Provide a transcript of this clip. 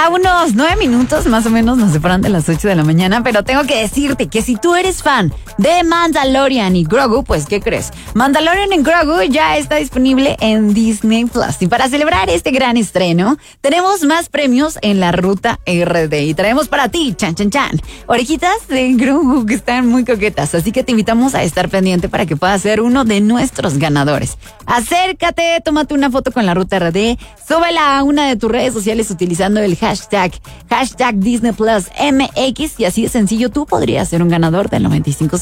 A unos 9 minutos más o menos nos separan de las 8 de la mañana, pero tengo que decirte que si tú eres fan de Mandalorian y Grogu, pues ¿qué crees? Mandalorian y Grogu ya está disponible en Disney Plus. Y para celebrar este gran estreno, tenemos más premios en la ruta RD. Y traemos para ti, chan, orejitas de Grogu que están muy coquetas. Así que te invitamos a estar pendiente para que puedas ser uno de nuestros ganadores. Acércate, tómate una foto con la ruta RD, súbela a una de tus redes sociales utilizando el hashtag Disney Plus MX y así de sencillo tú podrías ser un ganador del 95.